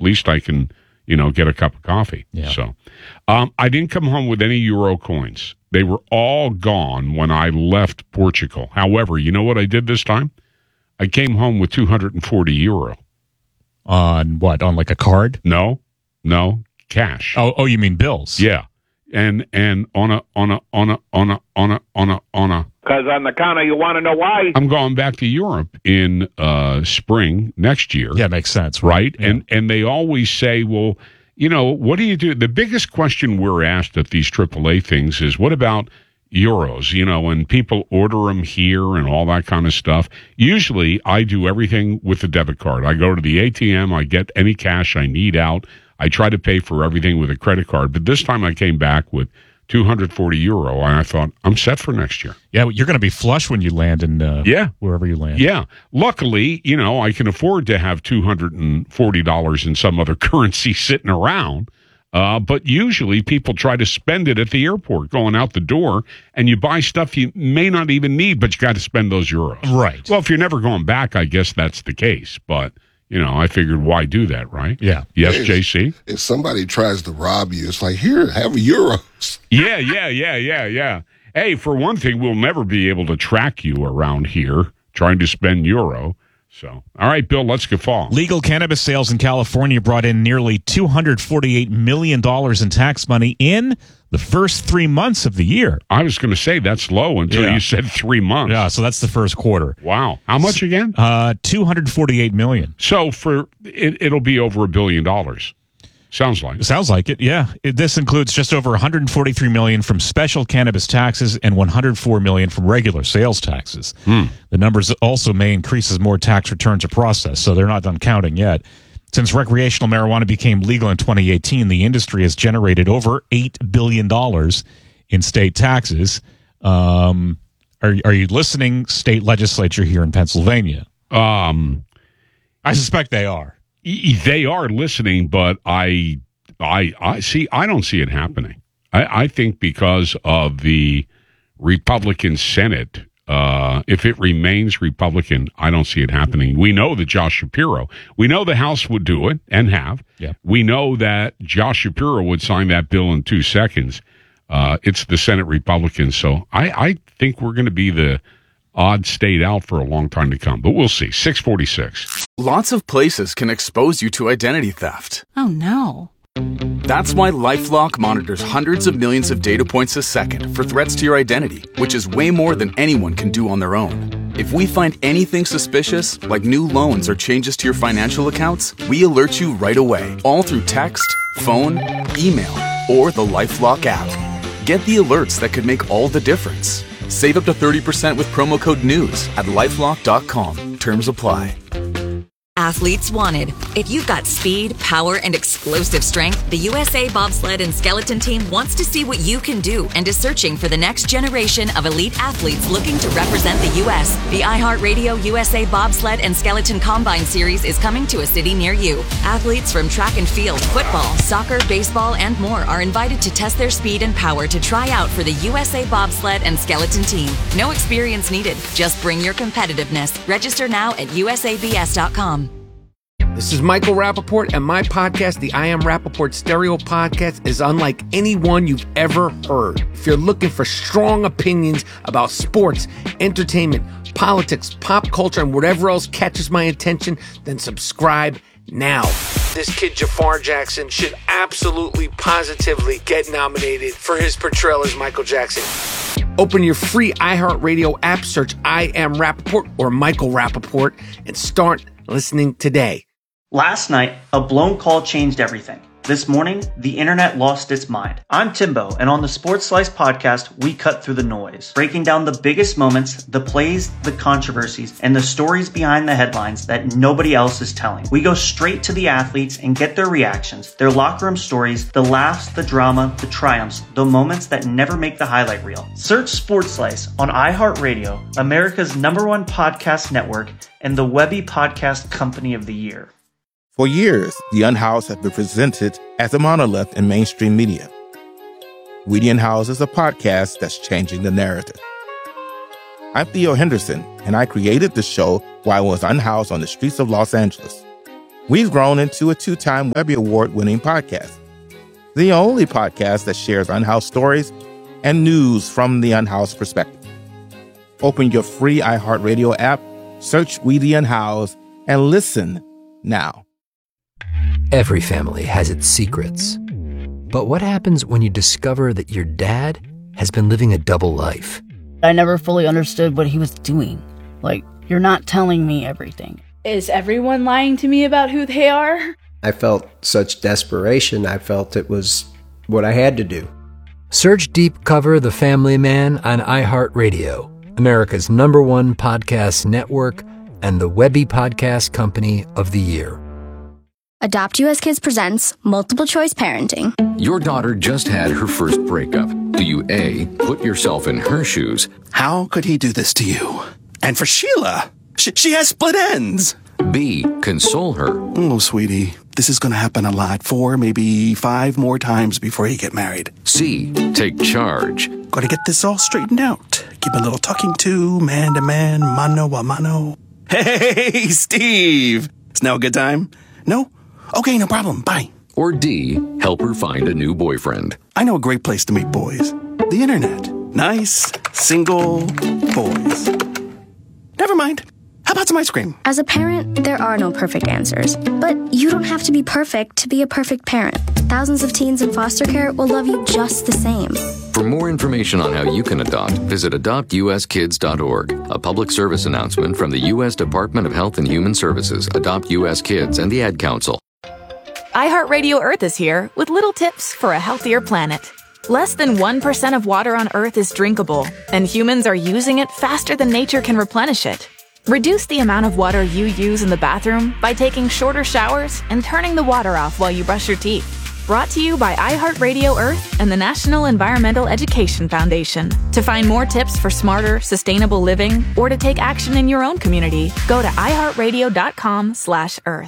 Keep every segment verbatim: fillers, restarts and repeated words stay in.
least I can, you know, get a cup of coffee. Yeah. So um, I didn't come home with any euro coins. They were all gone when I left Portugal. However, you know what I did this time? I came home with two hundred forty euro. On what? On like a card? No, no, cash. Oh, oh, you mean bills? Yeah. And and on a on a on a on a on a on a on a Because on the counter, you want to know why? I'm going back to Europe in uh, spring next year. Yeah, makes sense, right? right? Yeah. And and they always say, well, you know, what do you do? The biggest question we're asked at these triple A things is, what about euros? You know, and people order them here and all that kind of stuff. Usually, I do everything with the debit card. I go to the A T M, I get any cash I need out. I try to pay for everything with a credit card. But this time I came back with two hundred forty euro, and I thought, I'm set for next year. Yeah, you're going to be flush when you land in uh, yeah. wherever you land. Yeah. Luckily, you know, I can afford to have two hundred forty dollars in some other currency sitting around. Uh, but usually people try to spend it at the airport going out the door, and you buy stuff you may not even need, but you got to spend those euros. Right. Well, if you're never going back, I guess that's the case. But, you know, I figured, why do that, right? Yeah. Yes, If- J C? If somebody tries to rob you, it's like, here, have euros. Yeah, yeah, yeah, yeah, yeah. Hey, for one thing, we'll never be able to track you around here trying to spend euro. So, all right, Bill, let's guffaw. Legal cannabis sales in California brought in nearly two hundred forty-eight million dollars in tax money in the first three months of the year. I was going to say that's low until Yeah. you said three months. Yeah, so that's the first quarter. Wow. How much again? Uh, two hundred forty-eight million dollars. So for it, it'll be over a billion dollars. Sounds like. Sounds like it, yeah. It, this includes just over one hundred forty-three million dollars from special cannabis taxes and one hundred four million dollars from regular sales taxes. Hmm. The numbers also may increase as more tax returns are processed, so they're not done counting yet. Since recreational marijuana became legal in twenty eighteen, the industry has generated over eight billion dollars in state taxes. Um, are, are you listening, state legislature here in Pennsylvania? Um, I suspect they are. y- they are listening, but I, I, I see. I don't see it happening. I, I think because of the Republican Senate. Uh, if it remains Republican, I don't see it happening. We know that Josh Shapiro, we know the House would do it and have. Yeah. We know that Josh Shapiro would sign that bill in two seconds. Uh, it's the Senate Republicans. So I, I think we're going to be the odd state out for a long time to come, but we'll see. six forty-six. Lots of places can expose you to identity theft. Oh, no. That's why LifeLock monitors hundreds of millions of data points a second for threats to your identity, which is way more than anyone can do on their own. If we find anything suspicious, like new loans or changes to your financial accounts, we alert you right away, all through text, phone, email, or the LifeLock app. Get the alerts that could make all the difference. Save up to thirty percent with promo code NEWS at lifelock dot com. Terms apply. Athletes wanted. If you've got speed, power, and explosive strength, the U S A Bobsled and Skeleton Team wants to see what you can do and is searching for the next generation of elite athletes looking to represent the U S The iHeartRadio U S A Bobsled and Skeleton Combine Series is coming to a city near you. Athletes from track and field, football, soccer, baseball, and more are invited to test their speed and power to try out for the U S A Bobsled and Skeleton Team. No experience needed. Just bring your competitiveness. Register now at U S A B S dot com. This is Michael Rappaport, and my podcast, the I Am Rappaport Stereo Podcast, is unlike any one you've ever heard. If you're looking for strong opinions about sports, entertainment, politics, pop culture, and whatever else catches my attention, then subscribe now. This kid, Jafar Jackson, should absolutely, positively get nominated for his portrayal as Michael Jackson. Open your free iHeartRadio app, search I Am Rappaport or Michael Rappaport, and start listening today. Last night, a blown call changed everything. This morning, the internet lost its mind. I'm Timbo, and on the Sports Slice podcast, we cut through the noise, breaking down the biggest moments, the plays, the controversies, and the stories behind the headlines that nobody else is telling. We go straight to the athletes and get their reactions, their locker room stories, the laughs, the drama, the triumphs, the moments that never make the highlight reel. Search Sports Slice on iHeartRadio, America's number one podcast network, and the Webby Podcast Company of the Year. For years, The Unhoused has been presented as a monolith in mainstream media. We The Unhoused is a podcast that's changing the narrative. I'm Theo Henderson, and I created the show while I was unhoused on the streets of Los Angeles. We've grown into a two-time Webby Award-winning podcast, the only podcast that shares unhoused stories and news from the unhoused perspective. Open your free iHeartRadio app, search We the Unhoused, and listen now. Every family has its secrets. But what happens when you discover that your dad has been living a double life? I never fully understood what he was doing. Like, you're not telling me everything. Is everyone lying to me about who they are? I felt such desperation. I felt it was what I had to do. Search Deep Cover The Family Man on iHeartRadio, America's number one podcast network and the Webby Podcast Company of the Year. Adopt U S Kids presents Multiple Choice Parenting. Your daughter just had her first breakup. Do you A, put yourself in her shoes? How could he do this to you? And for Sheila, she, she has split ends. B, console her. Oh, sweetie, this is going to happen a lot. Four, maybe five more times before you get married. C, take charge. Got to get this all straightened out. Keep a little talking to, man to man, mano a mano. Hey, Steve! Is now a good time? No? Okay, no problem. Bye. Or D, help her find a new boyfriend. I know a great place to meet boys. The internet. Nice, single boys. Never mind. How about some ice cream? As a parent, there are no perfect answers. But you don't have to be perfect to be a perfect parent. Thousands of teens in foster care will love you just the same. For more information on how you can adopt, visit adopt u s kids dot org. A public service announcement from the U S Department of Health and Human Services, Adopt U S Kids, and the Ad Council. iHeartRadio Earth is here with little tips for a healthier planet. Less than one percent of water on Earth is drinkable, and humans are using it faster than nature can replenish it. Reduce the amount of water you use in the bathroom by taking shorter showers and turning the water off while you brush your teeth. Brought to you by iHeartRadio Earth and the National Environmental Education Foundation. To find more tips for smarter, sustainable living, or to take action in your own community, go to iHeartRadio.com slash Earth.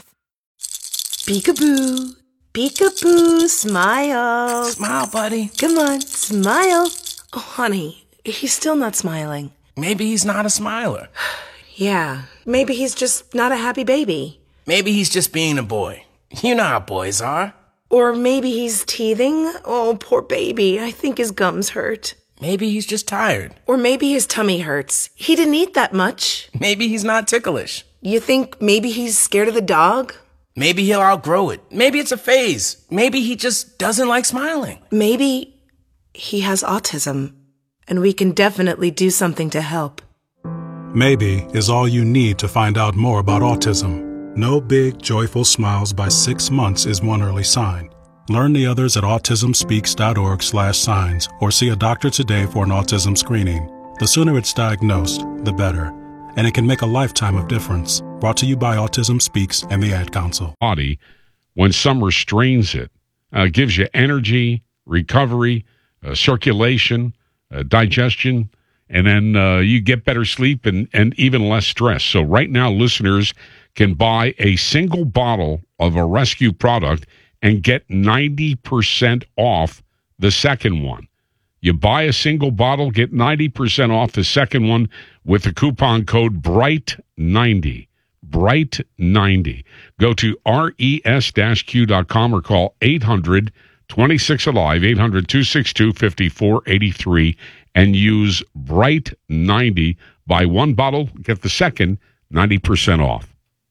Peekaboo, peekaboo, smile. Smile, buddy. Come on, smile. Oh, honey, he's still not smiling. Maybe he's not a smiler. Yeah, maybe he's just not a happy baby. Maybe he's just being a boy. You know how boys are. Or maybe he's teething. Oh, poor baby. I think his gums hurt. Maybe he's just tired. Or maybe his tummy hurts. He didn't eat that much. Maybe he's not ticklish. You think maybe he's scared of the dog? Maybe he'll outgrow it. Maybe it's a phase. Maybe he just doesn't like smiling. Maybe he has autism, and we can definitely do something to help. Maybe is all you need to find out more about autism. No big, joyful smiles by six months is one early sign. Learn the others at autism speaks dot org slash signs or see a doctor today for an autism screening. The sooner it's diagnosed, the better. And it can make a lifetime of difference. Brought to you by Autism Speaks and the Ad Council. Body, when summer strains it, uh, gives you energy, recovery, uh, circulation, uh, digestion, and then uh, you get better sleep and, and even less stress. So right now, listeners can buy a single bottle of a rescue product and get ninety percent off the second one. You buy a single bottle, get ninety percent off the second one with the coupon code bright ninety. bright ninety. Go to res dash q dot com or call eight hundred twenty-six alive, eight hundred two six two five four eight three, and use bright ninety. Buy one bottle, get the second ninety percent off.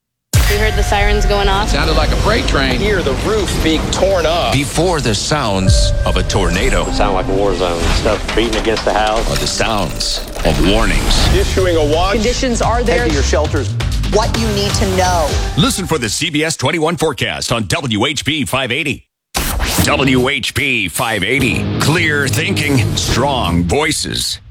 We heard the sirens going off. Sounded like a freight train. Hear the roof being torn up. Before the sounds of a tornado. It sounded like a war zone. Stuff beating against the house. Or the sounds of warnings. Issuing a watch. Conditions are there. Head to your shelters. What you need to know. Listen for the C B S twenty-one forecast on W H P five eighty. W H P five eighty. Clear thinking, strong voices.